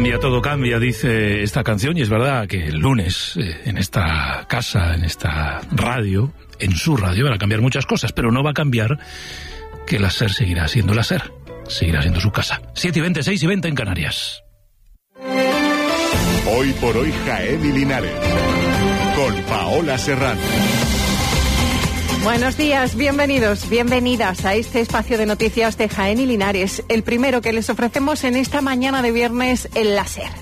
todo cambia, dice esta canción, y es verdad que el lunes en esta casa, en esta radio, en su radio, van a cambiar muchas cosas, pero no va a cambiar que la SER seguirá siendo la SER, seguirá siendo su casa. 7:20, 6:20 en Canarias. Hoy por hoy Jaén y Linares, con Paola Serrano. Buenos días, bienvenidos, bienvenidas a este espacio de noticias de Jaén y Linares, el primero que les ofrecemos en esta mañana de viernes en la SER.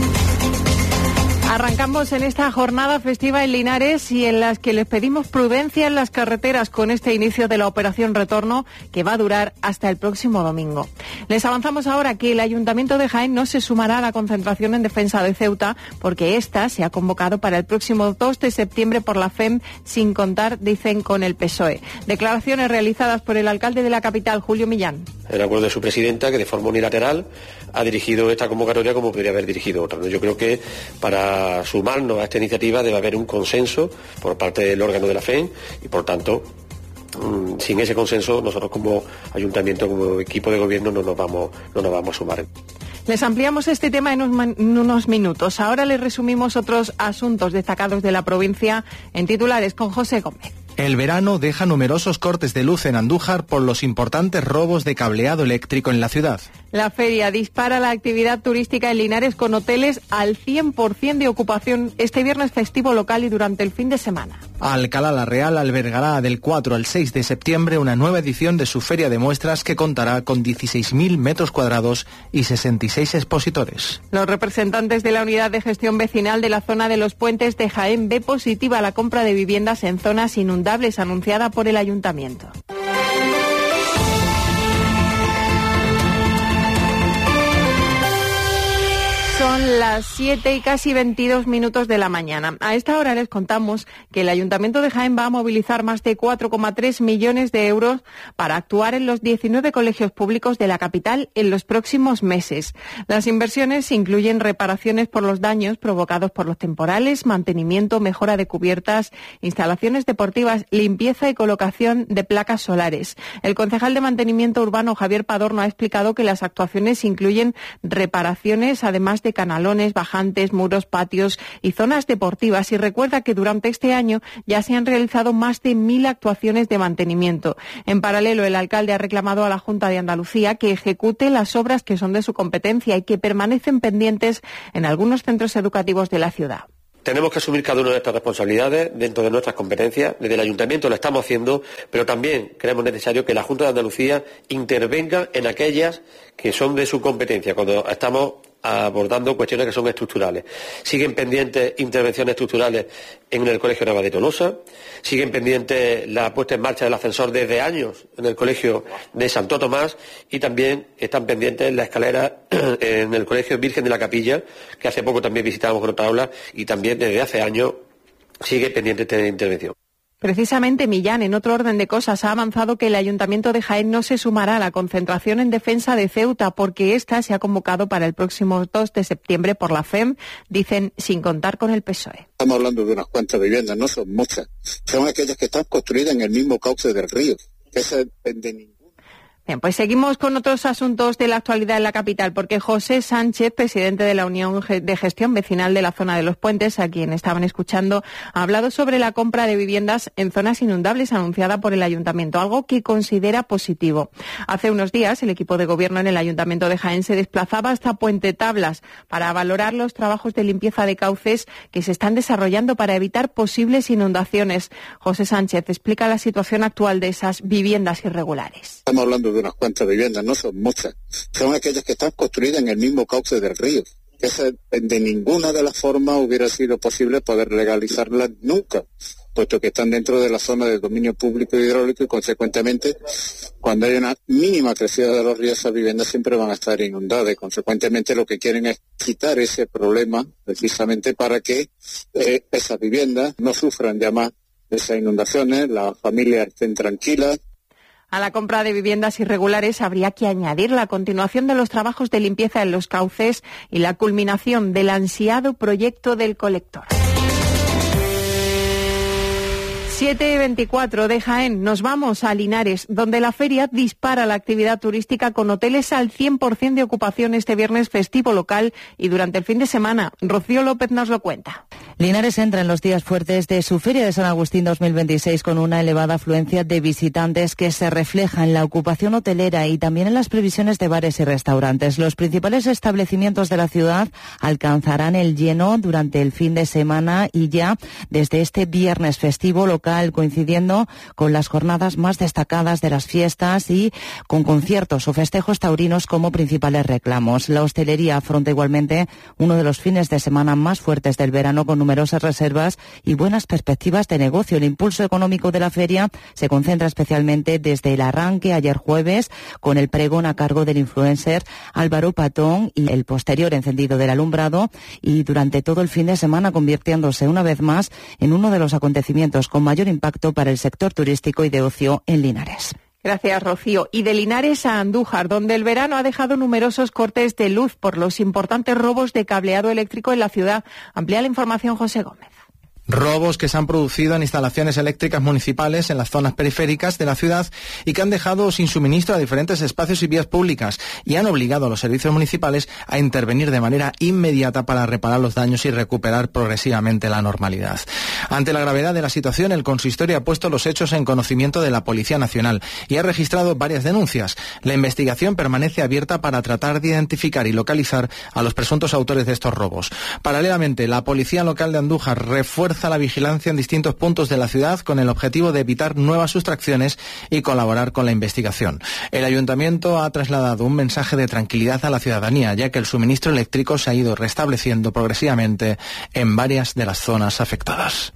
Arrancamos en esta jornada festiva en Linares y en las que les pedimos prudencia en las carreteras con este inicio de la operación retorno que va a durar hasta el próximo domingo. Les avanzamos ahora que el Ayuntamiento de Jaén no se sumará a la concentración en defensa de Ceuta porque esta se ha convocado para el próximo 2 de septiembre por la FEM sin contar, dicen, con el PSOE. Declaraciones realizadas por el alcalde de la capital, Julio Millán. El acuerdo de su presidenta, que de forma unilateral ha dirigido esta convocatoria como podría haber dirigido otra. Yo creo que para sumarnos a esta iniciativa debe haber un consenso por parte del órgano de la FEM y, por tanto, sin ese consenso, nosotros como ayuntamiento, como equipo de gobierno, no nos vamos a sumar. Les ampliamos este tema en unos minutos. Ahora les resumimos otros asuntos destacados de la provincia en titulares con José Gómez. El verano deja numerosos cortes de luz en Andújar por los importantes robos de cableado eléctrico en la ciudad. La feria dispara la actividad turística en Linares con hoteles al 100% de ocupación este viernes festivo local y durante el fin de semana. Alcalá la Real albergará del 4 al 6 de septiembre una nueva edición de su feria de muestras que contará con 16.000 metros cuadrados y 66 expositores. Los representantes de la Unidad de Gestión Vecinal de la zona de los Puentes de Jaén ve positiva la compra de viviendas en zonas inundables anunciada por el Ayuntamiento. Son las 7 y casi 22 minutos de la mañana. A esta hora les contamos que el Ayuntamiento de Jaén va a movilizar más de 4,3 millones de euros para actuar en los 19 colegios públicos de la capital en los próximos meses. Las inversiones incluyen reparaciones por los daños provocados por los temporales, mantenimiento, mejora de cubiertas, instalaciones deportivas, limpieza y colocación de placas solares. El concejal de Mantenimiento Urbano, Javier Padorno, ha explicado que las actuaciones incluyen reparaciones, además de canalones, bajantes, muros, patios y zonas deportivas, y recuerda que durante este año ya se han realizado más de 1.000 actuaciones de mantenimiento. En paralelo, el alcalde ha reclamado a la Junta de Andalucía que ejecute las obras que son de su competencia y que permanecen pendientes en algunos centros educativos de la ciudad. Tenemos que asumir cada una de nuestras responsabilidades dentro de nuestras competencias. Desde el Ayuntamiento lo estamos haciendo, pero también creemos necesario que la Junta de Andalucía intervenga en aquellas que son de su competencia, cuando estamos abordando cuestiones que son estructurales. Siguen pendientes intervenciones estructurales en el Colegio Nava de Tolosa, siguen pendientes la puesta en marcha del ascensor desde años en el Colegio de Santo Tomás y también están pendientes la escalera en el Colegio Virgen de la Capilla, que hace poco también visitamos con otra aula, y también desde hace años sigue pendiente esta intervención. Precisamente Millán, en otro orden de cosas, ha avanzado que el Ayuntamiento de Jaén no se sumará a la concentración en defensa de Ceuta porque esta se ha convocado para el próximo 2 de septiembre por la FEM, dicen, sin contar con el PSOE. Estamos hablando de unas cuantas viviendas, no son muchas. Son aquellas que están construidas en el mismo cauce del río. Esa depende de ningún. Bien, pues seguimos con otros asuntos de la actualidad en la capital, porque José Sánchez, presidente de la Unión de Gestión Vecinal de la zona de los Puentes, a quien estaban escuchando, ha hablado sobre la compra de viviendas en zonas inundables anunciada por el Ayuntamiento, algo que considera positivo. Hace unos días, el equipo de gobierno en el Ayuntamiento de Jaén se desplazaba hasta Puente Tablas para valorar los trabajos de limpieza de cauces que se están desarrollando para evitar posibles inundaciones. José Sánchez explica la situación actual de esas viviendas irregulares. Estamos hablando de unas cuantas viviendas, no son muchas. Son aquellas que están construidas en el mismo cauce del río. Esa de ninguna de las formas hubiera sido posible poder legalizarlas nunca, puesto que están dentro de la zona de dominio público hidráulico y, consecuentemente, cuando hay una mínima crecida de los ríos, esas viviendas siempre van a estar inundadas y, consecuentemente, lo que quieren es quitar ese problema precisamente para que esas viviendas no sufran ya más de esas inundaciones, las familias estén tranquilas. A la compra de viviendas irregulares habría que añadir la continuación de los trabajos de limpieza en los cauces y la culminación del ansiado proyecto del colector. 7:24 de Jaén. Nos vamos a Linares, donde la feria dispara la actividad turística con hoteles al 100% de ocupación este viernes festivo local y durante el fin de semana. Rocío López nos lo cuenta. Linares entra en los días fuertes de su Feria de San Agustín 2026 con una elevada afluencia de visitantes que se refleja en la ocupación hotelera y también en las previsiones de bares y restaurantes. Los principales establecimientos de la ciudad alcanzarán el lleno durante el fin de semana y ya desde este viernes festivo local, coincidiendo con las jornadas más destacadas de las fiestas y con conciertos o festejos taurinos como principales reclamos. La hostelería afronta igualmente uno de los fines de semana más fuertes del verano con numerosas reservas y buenas perspectivas de negocio. El impulso económico de la feria se concentra especialmente desde el arranque ayer jueves con el pregón a cargo del influencer Álvaro Patón y el posterior encendido del alumbrado y durante todo el fin de semana convirtiéndose una vez más en uno de los acontecimientos con mayor impacto para el sector turístico y de ocio en Linares. Gracias, Rocío. Y de Linares a Andújar, donde el verano ha dejado numerosos cortes de luz por los importantes robos de cableado eléctrico en la ciudad. Amplía la información José Gómez. Robos que se han producido en instalaciones eléctricas municipales en las zonas periféricas de la ciudad y que han dejado sin suministro a diferentes espacios y vías públicas y han obligado a los servicios municipales a intervenir de manera inmediata para reparar los daños y recuperar progresivamente la normalidad. Ante la gravedad de la situación, el consistorio ha puesto los hechos en conocimiento de la Policía Nacional y ha registrado varias denuncias. La investigación permanece abierta para tratar de identificar y localizar a los presuntos autores de estos robos. Paralelamente, la Policía Local de Andújar refuerza la vigilancia en distintos puntos de la ciudad con el objetivo de evitar nuevas sustracciones y colaborar con la investigación. El Ayuntamiento ha trasladado un mensaje de tranquilidad a la ciudadanía, ya que el suministro eléctrico se ha ido restableciendo progresivamente en varias de las zonas afectadas.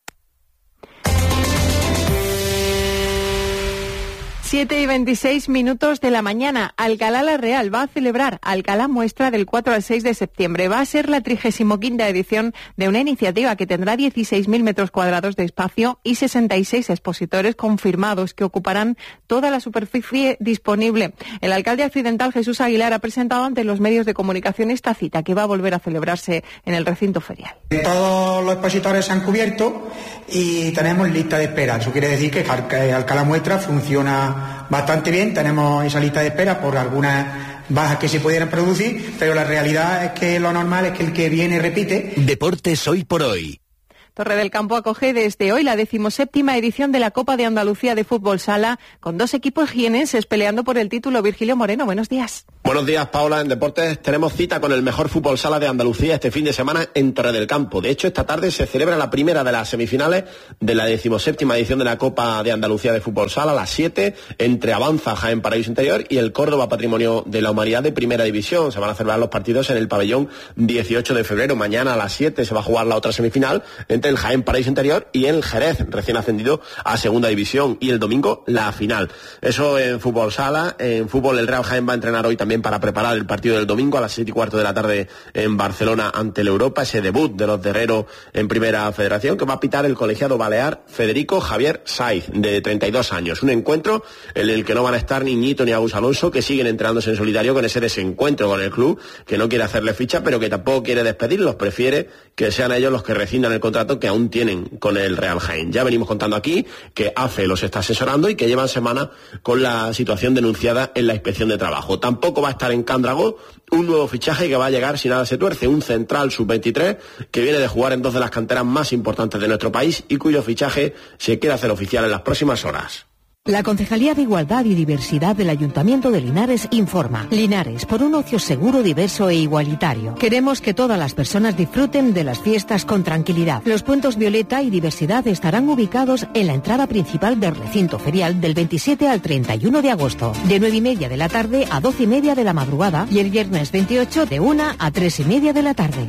7:26 de la mañana. Alcalá la Real va a celebrar Alcalá Muestra del 4 al 6 de septiembre. Va a ser la 35ª edición de una iniciativa que tendrá 16.000 metros cuadrados de espacio y 66 expositores confirmados que ocuparán toda la superficie disponible. El alcalde accidental Jesús Aguilar ha presentado ante los medios de comunicación esta cita que va a volver a celebrarse en el recinto ferial. Todos los expositores se han cubierto y tenemos lista de espera. Eso quiere decir que Alcalá Muestra funciona bastante bien. Tenemos esa lista de espera por algunas bajas que se pudieran producir, pero la realidad es que lo normal es que el que viene repite. Deportes hoy por hoy. Torre del Campo acoge desde hoy la 17ª edición de la Copa de Andalucía de Fútbol Sala, con dos equipos jienenses peleando por el título. Virgilio Moreno, buenos días. Buenos días, Paula. En Deportes tenemos cita con el mejor fútbol sala de Andalucía este fin de semana en Torre del Campo. De hecho, esta tarde se celebra la primera de las semifinales de la 17ª edición de la Copa de Andalucía de Fútbol Sala, a las 7, entre Avanza Jaén Paraíso Interior y el Córdoba Patrimonio de la Humanidad de Primera División. Se van a celebrar los partidos en el pabellón 18 de febrero. Mañana a las 7 se va a jugar la otra semifinal entre el Jaén Paraíso Interior y el Jerez, recién ascendido a Segunda División. Y el domingo la final. Eso en fútbol sala. En fútbol el Real Jaén va a entrenar hoy también para preparar el partido del domingo a las 7:15 de la tarde en Barcelona ante el Europa, ese debut de los de Herrero en Primera Federación que va a pitar el colegiado balear Federico Javier Saiz, de 32 años. Un encuentro en el que no van a estar ni Ñito ni Agus Alonso, que siguen entrenándose en solitario con ese desencuentro con el club, que no quiere hacerle ficha, pero que tampoco quiere despedirlos, prefiere que sean ellos los que rescindan el contrato que aún tienen con el Real Jaén. Ya venimos contando aquí que AFE los está asesorando y que llevan semanas con la situación denunciada en la Inspección de Trabajo. Tampoco va a estar en Cándrago un nuevo fichaje que va a llegar si nada se tuerce, un central sub-23 que viene de jugar en dos de las canteras más importantes de nuestro país y cuyo fichaje se quiere hacer oficial en las próximas horas. La Concejalía de Igualdad y Diversidad del Ayuntamiento de Linares informa. Linares, por un ocio seguro, diverso e igualitario. Queremos que todas las personas disfruten de las fiestas con tranquilidad. Los puntos Violeta y Diversidad estarán ubicados en la entrada principal del recinto ferial del 27 al 31 de agosto, de 9:30 de la tarde a 12:30 de la madrugada y el viernes 28 de 1 a 3:30 de la tarde.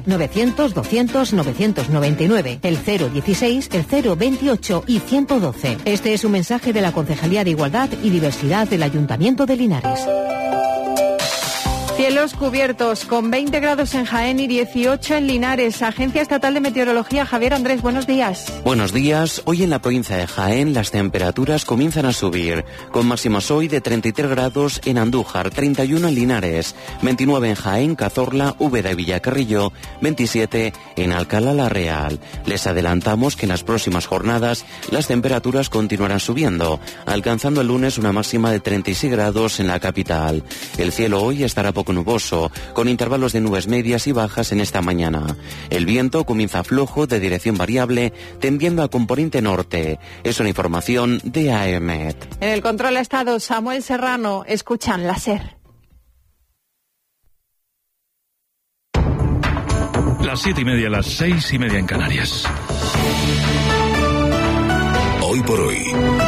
900-200-999, el 016, el 028 y 112. Este es un mensaje de la Concejalía de Igualdad y Diversidad del Ayuntamiento de Linares. Cielos cubiertos, con 20 grados en Jaén y 18 en Linares. Agencia Estatal de Meteorología, Javier Andrés, buenos días. Buenos días. Hoy en la provincia de Jaén las temperaturas comienzan a subir, con máximas hoy de 33 grados en Andújar, 31 en Linares, 29 en Jaén, Cazorla, Úbeda y Villacarrillo, 27 en Alcalá la Real. Les adelantamos que en las próximas jornadas las temperaturas continuarán subiendo, alcanzando el lunes una máxima de 36 grados en la capital. El cielo hoy estará poco nuboso, con intervalos de nubes medias y bajas en esta mañana. El viento comienza flojo de dirección variable, tendiendo a componente norte. Es una información de AEMET. En el control ha estado Samuel Serrano. Escuchan la SER. Las 7:30, las 6:30 en Canarias. Hoy por hoy,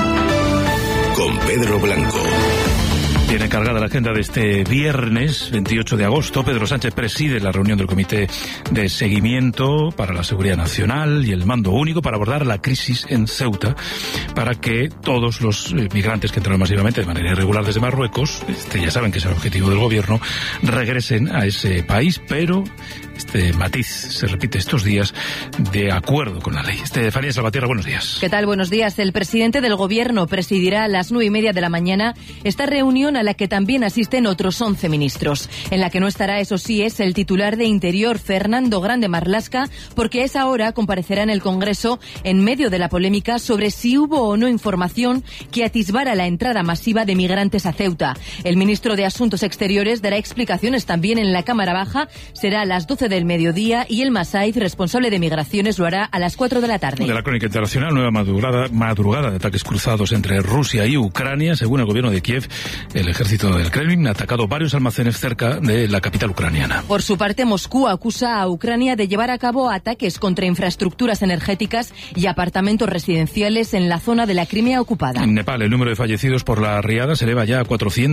con Pedro Blanco. Tiene cargada la agenda de este viernes 28 de agosto. Pedro Sánchez preside la reunión del Comité de Seguimiento para la Seguridad Nacional y el Mando Único para abordar la crisis en Ceuta, para que todos los migrantes que entraron masivamente de manera irregular desde Marruecos, ya saben que es el objetivo del gobierno, regresen a ese país, pero este matiz se repite estos días de acuerdo con la ley. Estefanía Salvatierra, buenos días. ¿Qué tal? Buenos días. El presidente del gobierno presidirá a las 9:30 de la mañana esta reunión a la que también asisten otros 11 ministros. En la que no estará, eso sí, es el titular de Interior, Fernando Grande Marlaska, porque a esa hora comparecerá en el Congreso en medio de la polémica sobre si hubo o no información que atisbara la entrada masiva de migrantes a Ceuta. El ministro de Asuntos Exteriores dará explicaciones también en la Cámara Baja. Será a las 12 del mediodía y el Masaiz, responsable de migraciones, lo hará a las 4 de la tarde. De la crónica internacional, nueva madrugada de ataques cruzados entre Rusia y Ucrania. Según el gobierno de Kiev, el ejército del Kremlin ha atacado varios almacenes cerca de la capital ucraniana. Por su parte, Moscú acusa a Ucrania de llevar a cabo ataques contra infraestructuras energéticas y apartamentos residenciales en la zona de la Crimea ocupada. En Nepal, el número de fallecidos por la riada se eleva ya a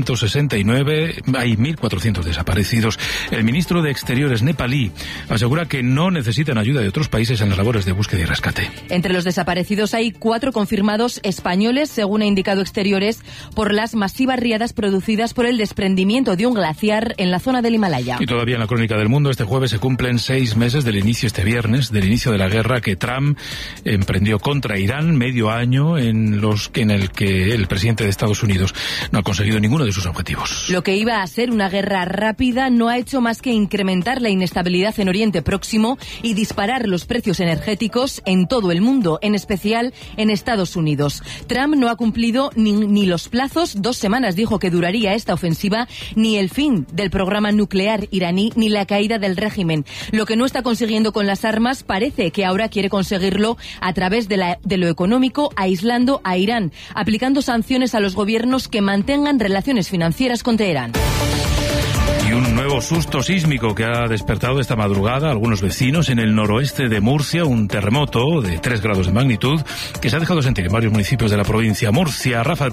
469. Hay 1.400 desaparecidos. El ministro de Exteriores nepalí asegura que no necesitan ayuda de otros países en las labores de búsqueda y rescate. Entre los desaparecidos hay 4 confirmados españoles, según ha indicado Exteriores, por las masivas riadas producidas por el desprendimiento de un glaciar en la zona del Himalaya. Y todavía en la crónica del mundo, este jueves se cumplen 6 meses del inicio, este viernes, del inicio de la guerra que Trump emprendió contra Irán, medio año en el que el presidente de Estados Unidos no ha conseguido ninguno de sus objetivos. Lo que iba a ser una guerra rápida no ha hecho más que incrementar la inestabilidad en Oriente Próximo y disparar los precios energéticos en todo el mundo, en especial en Estados Unidos. Trump no ha cumplido ni los plazos, 2 semanas dijo que duraría esta ofensiva, ni el fin del programa nuclear iraní, ni la caída del régimen. Lo que no está consiguiendo con las armas parece que ahora quiere conseguirlo a través de lo económico, aislando a Irán, aplicando sanciones a los gobiernos que mantengan relaciones financieras con Teherán. Y un nuevo susto sísmico que ha despertado esta madrugada a algunos vecinos en el noroeste de Murcia, un terremoto de 3 grados de magnitud que se ha dejado sentir en varios municipios de la provincia. Murcia, Rafa del